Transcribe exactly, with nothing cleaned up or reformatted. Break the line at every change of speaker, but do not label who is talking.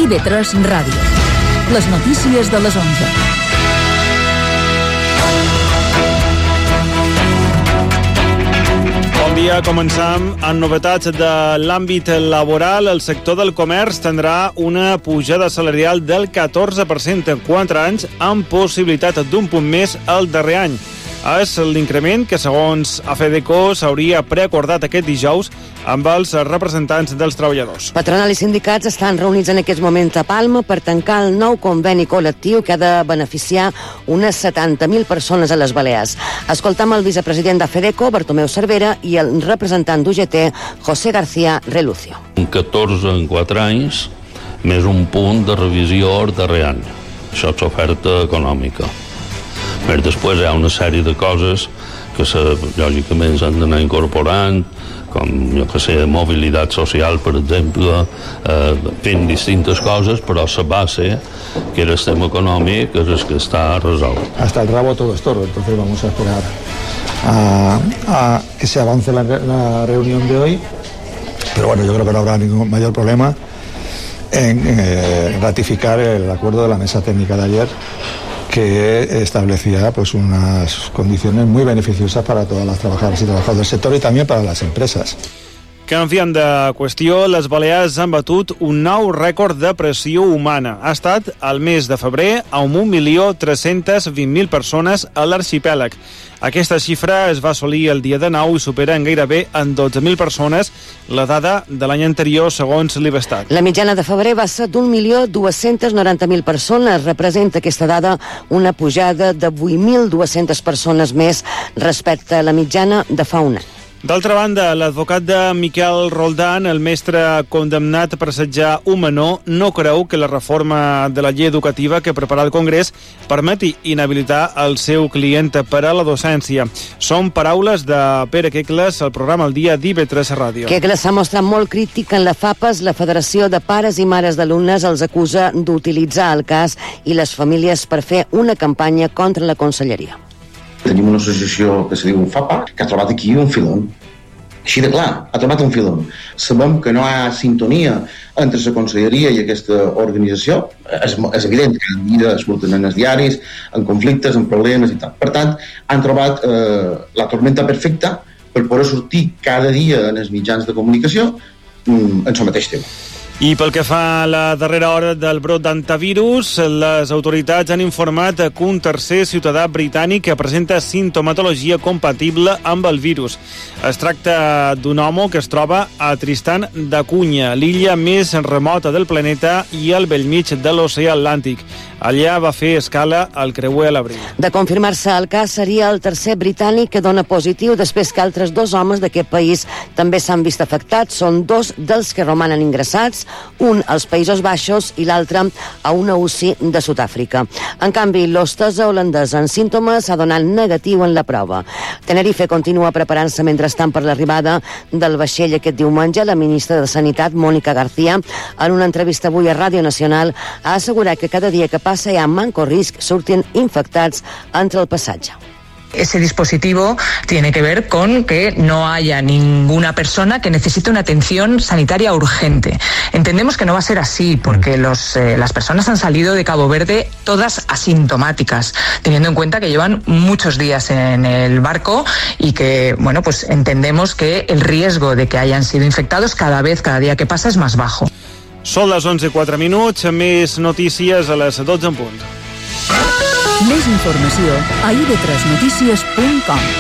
I V tres Ràdio. Les notícies de les onze.
Bon dia, començam amb novetats de l'àmbit laboral. El sector del comerç tindrà una pujada salarial del catorze per cent en quatre anys, amb possibilitat d'un punt més el darrer any. És l'increment que, segons AFEDECO, s'hauria preacordat aquest dijous amb els representants dels treballadors.
Patronal i sindicats estan reunits en aquest moment a Palma per tancar el nou conveni col·lectiu que ha de beneficiar unes setanta mil persones a les Balears. Escoltam el vicepresident d'AFEDECO, Bartomeu Cervera, i el representant d'U G T, José García Relucio.
catorze en quatre anys, més un punt de revisió al darrer any. Això és oferta econòmica. Però després hi ha una sèrie de coses que se, lògicament s'han d'anar incorporant, com, jo que sé, mobilitat social, per exemple, eh, fent distintes coses, però la base, que era el tema econòmic, és el que està resolt.
Hasta el rabo todo es toro, entonces vamos a esperar a, a que se avance la, la reunión de hoy, pero bueno, yo creo que no habrá ningún mayor problema en eh, ratificar el acuerdo de la mesa técnica de ayer, que establecía pues unas condiciones muy beneficiosas para todas las trabajadoras y trabajadores del sector y también para las empresas.
Canviant de qüestió, les Balears han batut un nou rècord de pressió humana. Ha estat el mes de febrer amb un milió tres-cents vint mil persones a l'arxipèlag. Aquesta xifra es va assolir el dia de nou i supera en gairebé en dotze mil persones la dada de l'any anterior, segons l'Ivestat.
La mitjana de febrer va ser d'un milió dos-cents noranta mil persones. Representa aquesta dada una pujada de vuit mil dues-centes persones més respecte a la mitjana de fa un any.
D'altra banda, l'advocat de Miquel Roldán, el mestre condemnat per assetjar un menor, no creu que la reforma de la llei educativa que prepara el Congrés permeti inhabilitar el seu client per a la docència. Són paraules de Pere Quecles al programa El Dia d'I V tres Ràdio.
Quecles s'ha mostrat molt crític en la FAPES. La Federació de Pares i Mares d'Alumnes els acusa d'utilitzar el cas i les famílies per fer una campanya contra la conselleria.
Tenim una associació que se diu FAPA, que ha trobat aquí un filon. Així de clar, ha trobat un filon. Sabem que no hi ha sintonia entre la conselleria i aquesta organització. És, és evident que cada dia surten en els diaris, en conflictes, en problemes i tal. Per tant, han trobat eh, la tormenta perfecta per poder sortir cada dia en els mitjans de comunicació mm, en el mateix tema.
I pel que fa a la darrera hora del brot d'antivirus, les autoritats han informat que un tercer ciutadà britànic que presenta sintomatologia compatible amb el virus. Es tracta d'un home que es troba a Tristan da Cunha, l'illa més remota del planeta i al bell mig de l'oceà Atlàntic. Allà va fer escala al creuer a l'abril.
De confirmar-se el cas, seria el tercer britànic que dona positiu després que altres dos homes d'aquest país també s'han vist afectats. Són dos dels que romanen ingressats, un als Països Baixos i l'altre a una U C I de Sud-àfrica. En canvi, l'hostessa holandesa en símptomes ha donat negatiu en la prova. Tenerife continua preparant-se mentrestant per l'arribada del vaixell aquest diumenge. La ministra de Sanitat, Mónica García, en una entrevista avui a Ràdio Nacional, ha assegurat que cada dia que passa hi ha manco risc surtin infectats entre el passatge.
Ese dispositivo tiene que ver con que no haya ninguna persona que necesite una atención sanitaria urgente. Entendemos que no va a ser así porque los, eh, las personas han salido de Cabo Verde todas asintomáticas, teniendo en cuenta que llevan muchos días en el barco y que, bueno, pues entendemos que el riesgo de que hayan sido infectados cada vez, cada día que pasa, es más bajo.
Són les onze i quatre minuts, més notícies a les dotze en punt.
Més informació a i v tres notícies punt com.